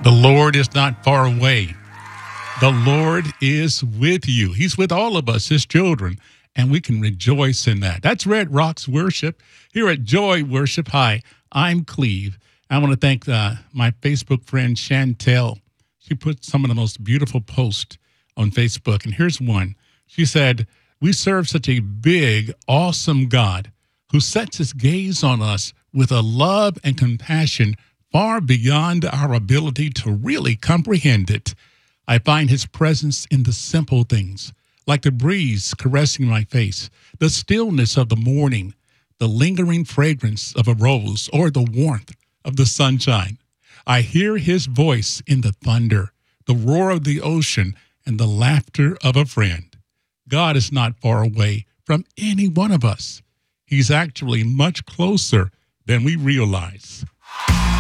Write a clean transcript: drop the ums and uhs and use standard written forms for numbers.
The Lord is not far away. The Lord is with you. He's with all of us, his children, and we can rejoice in that. That's Red Rocks Worship here at Joy Worship. Hi, I'm Cleve. I want to thank my Facebook friend, Chantel. She put some of the most beautiful posts on Facebook, and here's one. She said, "We serve such a big, awesome God who sets his gaze on us with a love and compassion far beyond our ability to really comprehend it. I find his presence in the simple things, like the breeze caressing my face, the stillness of the morning, the lingering fragrance of a rose, or the warmth of the sunshine. I hear his voice in the thunder, the roar of the ocean, and the laughter of a friend. God is not far away from any one of us. He's actually much closer than we realize."